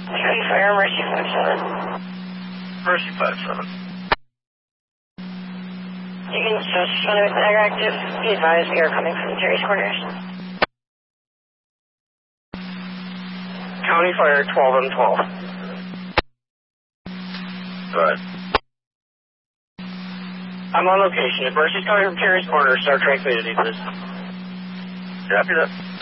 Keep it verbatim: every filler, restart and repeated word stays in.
County Fire, Mercy five seven. Mercy five seven. You can just run with Niagara active. Be advised we are coming from Terry's Corners. County Fire twelve and twelve. Go ahead. I'm on location. If Mercy's coming from Terry's Corners, start tranquility, please. Copy that.